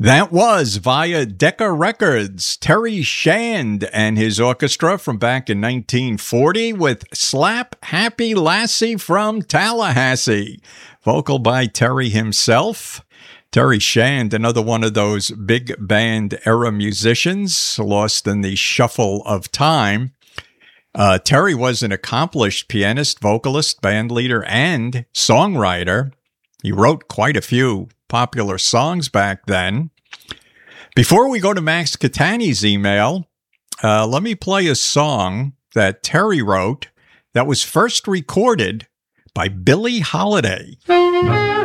That was via Decca Records, Terry Shand and his orchestra from back in 1940 with Slap Happy Lassie from Tallahassee. Vocal by Terry himself. Terry Shand, another one of those big band era musicians, lost in the shuffle of time. Terry was an accomplished pianist, vocalist, bandleader, and songwriter. He wrote quite a few popular songs back then. Before we go to Max Catani's email, let me play a song that Terry wrote that was first recorded by Billie Holiday.